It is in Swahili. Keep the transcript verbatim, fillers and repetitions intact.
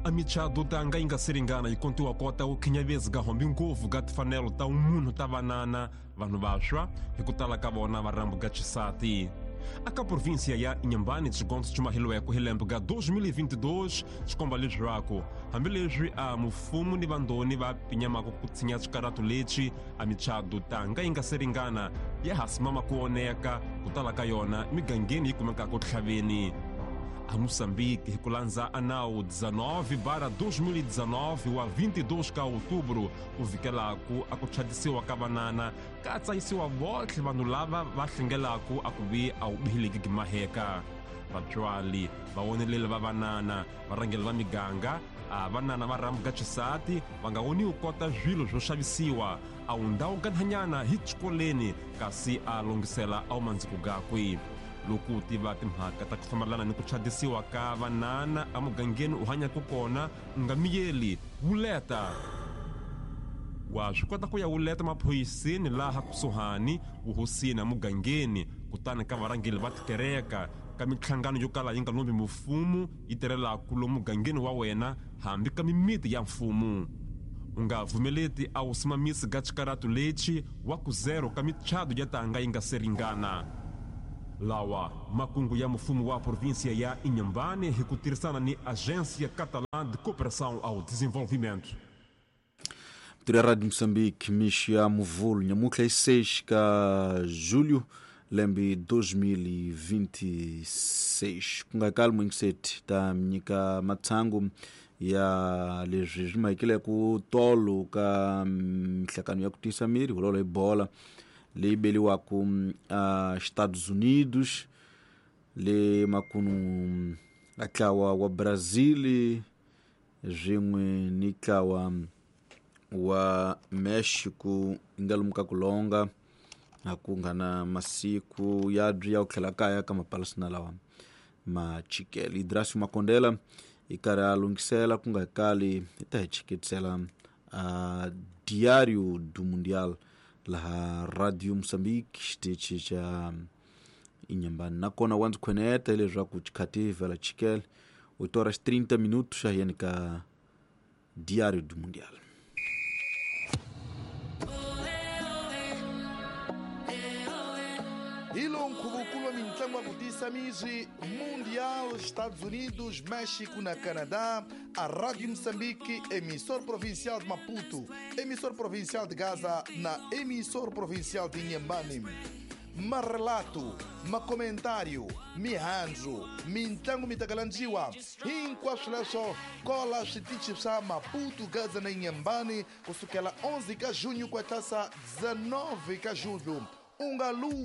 amichado tanga inga seringana e contou a cota o kinhavez ga hombi ngovu gat fanelo ta umuno tavanana vanu bashwa e kutala kabona varambo gatisati. Aka província ya Inhambane desconto de uma hiloeco hilembuga dois mil e vinte e dois descombali juraco hambeleji a mufumu ni bandoni va pinyamako kutsinha karatuleti amichado tanga inga seringana ya hasmama kuoneka kutala kayona migangeni kumeka kuthaveni. A Moçambique reculanza anao dezenove barra dois mil e dezenove ou a vinte e dois de outubro o vikelaku akuchadisiwa kabanana katsaisiwa botle vanulava vahlengelaku akubi au bihiliki gimaheka vatswali vaonelele va vanana varangeli va miganga a vanana va ramu gatisati vangawoni ukota zwilo zwo xavisiwa au ndhawu ganhanyana hi xikoleni kasi a longisela au mandziko gakwe. Loko tiva timhaka ta ku hlamalana ni ku chadisiwa ka vanana amugangeni u hanya ku kona nga miyeli wuleta wa swi kota ku ya wuleta maphoyiseni laha kusuhani uhosini amugangeni kutani ka varangeli va tikereka ka mitlhangano yo kala yi nga lombi mufumu yi tirhelaku lomu mugangeni wa wena hambi ka mimiti ya mfumu. U nga vumeleti a wusimamisi ga xikaratu lexi wa ku zero ka michado ya tanga yi nga seringana. Lawa makungu ya mufumu wa província ya Inhambane hi ku tirhisana ni Agência Catalã de Cooperação ao Desenvolvimento. Tira Rádio Moçambique, Mixia Muvulu, Nhamukla e seis ka julho, lembre dois mil e vinte e seis. Kunga calmo em sete, ta mnika matsango ya legítima ikile ku tolo ka mhlakano ya kutisamiri, ulolo ebola. Le beliwa ku uh, Estados Unidos, le makunu akawa wa Brazil, jimwe nikawa wa México, ingalumuka kulonga, akungana masiku yadri ya ukhelakaya kama palasina lawa machikeli. Idrasi makondela, ikara lungisela kunga kali, ita chikitsela uh, Diário do Mundial, la Radio Moçambique, stiche cha Inhambane. Nakona wanzu kweneta ile jaku chikati vela chikel, oito horas trinta minutos já yanika Diário do Mundial. Hilo mkuvukulu mintangwa kutisa mizi Mundial, Estados Unidos, México na Canadá, a Rádio Moçambique, emissor provincial de Maputo, emissor provincial de Gaza, na emissor provincial de Inhambane. Ma relato, ma comentário, mi hanzo, mintango mitagalanjiwa, inquasleso, cola chitichipsa Maputo, Gaza na Inhambane, kusukela onze de junho kwa tasa dezenove de julho. Ungalu